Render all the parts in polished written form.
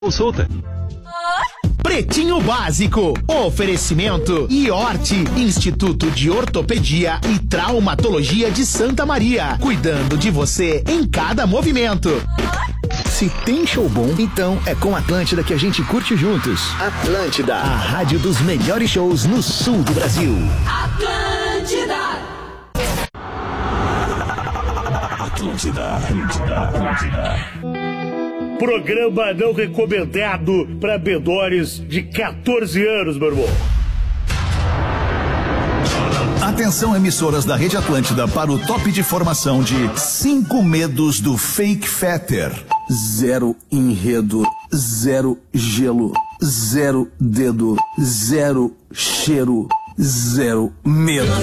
Consulta. Pretinho Básico, oferecimento Iorte, Instituto de Ortopedia e Traumatologia de Santa Maria, cuidando de você em cada movimento. Se tem show bom, então é com Atlântida que a gente curte juntos. Atlântida, a rádio dos melhores shows no sul do Brasil. Atlântida. Programa não recomendado para menores de 14 anos, meu irmão. Atenção, emissoras da Rede Atlântida, para o top de formação de 5 medos do Fake Fetter. 0 enredo, 0 gelo, 0 dedo, 0 cheiro, 0 medo.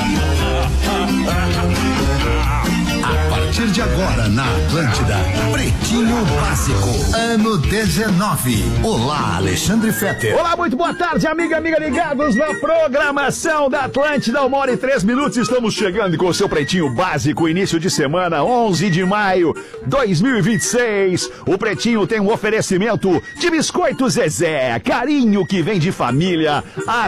A partir de agora na Atlântida, Pretinho Básico, ano 19. Olá, Alexandre Fetter. Olá, muito boa tarde, amiga ligados na programação da Atlântida, 1h03, estamos chegando com o seu Pretinho Básico, início de semana, 11 de maio, 2026. O Pretinho tem um oferecimento de Biscoito Zezé, carinho que vem de família há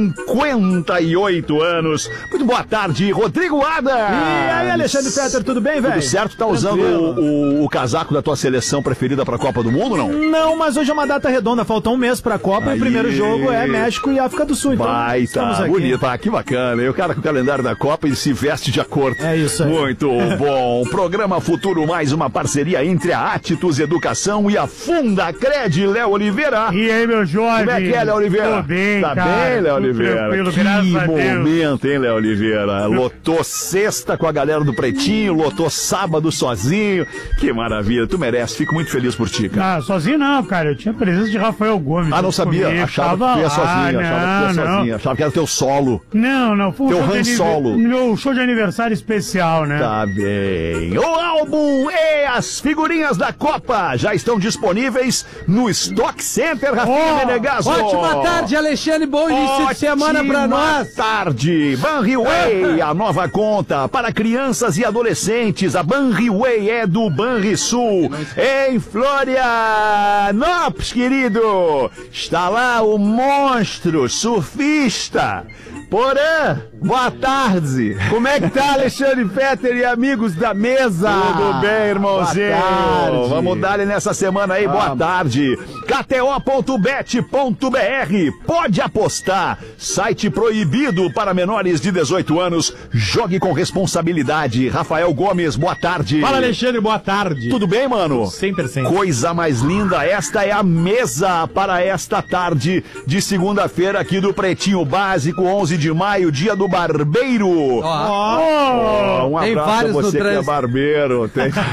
58 anos. Muito boa tarde, Rodrigo Adams. E aí, Alexandre Fetter, tudo bem, velho? Tudo certo? Tá usando o casaco da tua seleção preferida pra Copa do Mundo, não? Não, mas hoje é uma data redonda, falta um mês pra Copa. Aí. E o primeiro jogo é México e África do Sul. Então, tá bonito, que bacana. E o cara com o calendário da Copa e se veste de acordo. É isso aí. Muito bom. Programa Futuro Mais, uma parceria entre a Atitus Educação e a Fundacred, Léo Oliveira. E aí, meu Jorge? Como é que é, Léo Oliveira? Tô bem, tá cara. Bem, Léo Oliveira? Que momento, hein, Léo Oliveira? Lotou sexta com a galera do Pretinho, lotou sábado sozinho. Que maravilha, tu merece, fico muito feliz por ti, cara. Ah, sozinho não, cara, eu tinha presença de Rafael Gomes. Ah, não sabia, achava que tu ia sozinho, achava que era teu solo. Não, foi teu Han Solo. Meu show de aniversário especial, né? Tá bem. O álbum e as figurinhas da Copa já estão disponíveis no Stock Center, Rafinha Menegasso. Ótima tarde, Alexandre, bom início de semana pra nós. Boa tarde, Banriway, a nova conta para crianças e adolescentes. A Banriway é do Banrisul, em Florianópolis, querido. Está lá o monstro surfista Porã. Boa tarde. Como é que tá, Alexandre Fetter e amigos da mesa? Tudo bem, irmãozinho? Boa tarde. Vamos dar-lhe nessa semana aí. Boa tarde. KTO.bet.br. Pode apostar. Site proibido para menores de 18 anos. Jogue com responsabilidade. Rafael Gomes, boa tarde. Fala, Alexandre, boa tarde. Tudo bem, mano? 100%. Coisa mais linda. Esta é a mesa para esta tarde de segunda-feira aqui do Pretinho Básico, 11 de maio, dia do barbeiro. Um abraço a você que é barbeiro.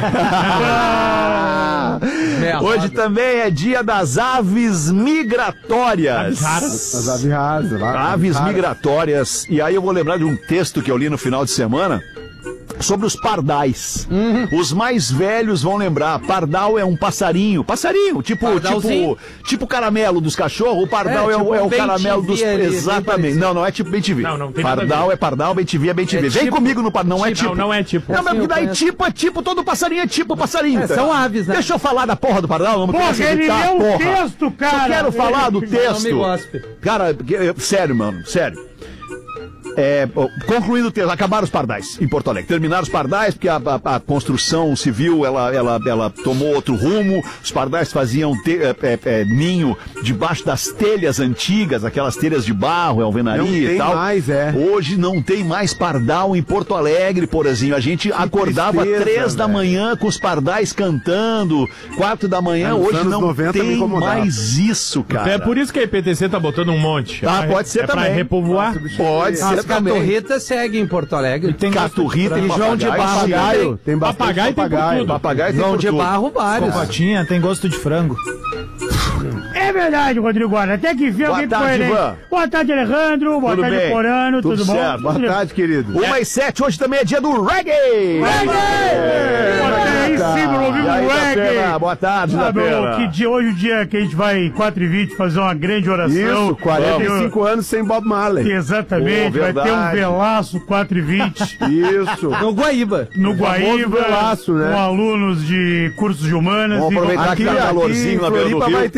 Hoje também é dia das aves migratórias. As aves rasas. Aves migratórias. E aí eu vou lembrar de um texto que eu li no final de semana sobre os pardais. Os mais velhos vão lembrar. Pardal é um passarinho, tipo caramelo dos cachorros. O pardal é o caramelo dos... Exatamente. Não é tipo bem-te-vi. Pardal é pardal, bem-te-vi é bem-te-vi. Vem comigo no pardal. Não é tipo. Não é tipo. Não, mas porque daí tipo é tipo, todo passarinho é tipo passarinho. São aves, né? Deixa eu falar da porra do pardal. Porra, ele lê um texto, cara. Só quero falar do texto. Não me gospe. Cara, sério, mano, sério. Concluindo o texto, acabaram os pardais em Porto Alegre. Terminaram os pardais porque a construção civil ela tomou outro rumo. Os pardais faziam ninho debaixo das telhas antigas, aquelas telhas de barro, alvenaria e tal. Mais, Hoje não tem mais pardal em Porto Alegre, porazinho. A gente acordava 3 da manhã com os pardais cantando, 4 da manhã. Hoje não tem mais isso, cara. É por isso que a IPTC tá botando um monte. Pode ser também. Pra repovoar. Pode ser. As caturritas seguem em Porto Alegre. Tem caturrita e João de Barro. Papagaio. Tem papagaio tem por tudo. Papagaio tem João por de tudo. Barro, vários. Cocotinha tem gosto de frango. É verdade, Rodrigo. Até que enfim alguém ficou ele. Boa tarde, Alejandro. Boa tarde, Porano. Tudo bom? Certo. Boa tarde, querido. 1h07, hoje também é dia do reggae. Reggae! sim, meu amigo E aí, Wack. Datena, boa tarde, Datena. Que dia, hoje é o dia que a gente vai, 4h20, fazer uma grande oração. Isso, 45 anos sem Bob Marley. Exatamente, vai ter um velaço 4h20. Isso. No Guaíba. No Guaíba, velaço, né? com alunos de cursos de humanas. Vamos aproveitar que tá calorzinho na beira do rio.